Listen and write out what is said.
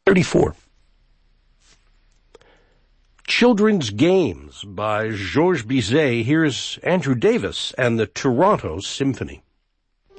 34. Children's Games by Georges Bizet. Here's Andrew Davis and the Toronto Symphony.